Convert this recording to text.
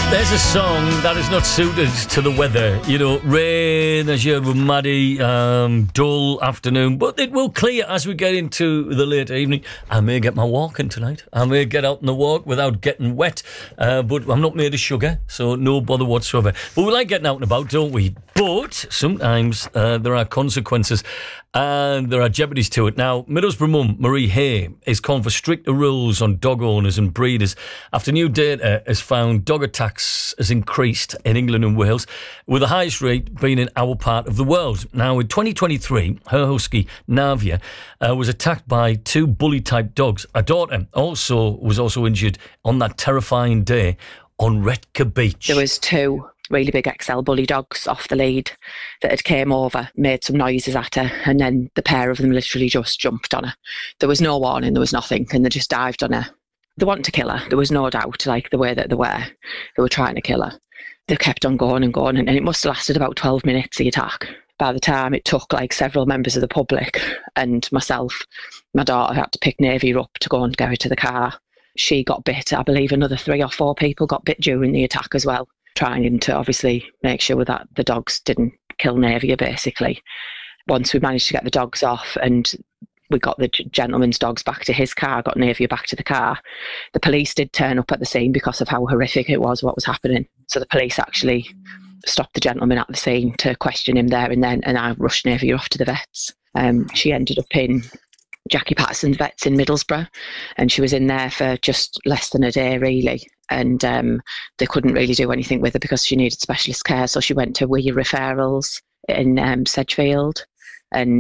There's a song that is not suited to the weather. You know, rain, as you heard with Maddie, dull afternoon, but it will clear as we get into the late evening. I may get my walk in tonight. I may get out on the walk without getting wet, but I'm not made of sugar, so no bother whatsoever. But we like getting out and about, don't we? But sometimes there are consequences and there are jeopardies to it. Now, Middlesbrough mum Marie Hay is calling for stricter rules on dog owners and breeders after new data has found dog attacks has increased in England and Wales, with the highest rate being in our part of the world. Now, in 2023, her husky, Navia, was attacked by two bully-type dogs. Her daughter was also injured on that terrifying day on Retka Beach. There was two really big XL bully dogs off the lead that had came over, made some noises at her, and then the pair of them literally just jumped on her. There was no warning, there was nothing, and they just dived on her. They wanted to kill her, there was no doubt, like the way that they were trying to kill her. They kept on going and going, and it must have lasted about 12 minutes, the attack. By the time it took like several members of the public and myself, my daughter had to pick Navia up to go and get her to the car. She got bit. I believe another 3 or 4 people got bit during the attack as well, trying to obviously make sure that the dogs didn't kill Navia, basically. Once we managed to get the dogs off and we got the gentleman's dogs back to his car, got Navia back to the car, the police did turn up at the scene because of how horrific it was, what was happening. So the police actually stopped the gentleman at the scene to question him there and then, and I rushed Navia off to the vets. She ended up in Jackie Patterson's vets in Middlesbrough, and she was in there for just less than a day, really. And they couldn't really do anything with her because she needed specialist care. So she went to Weir Referrals in Sedgefield, and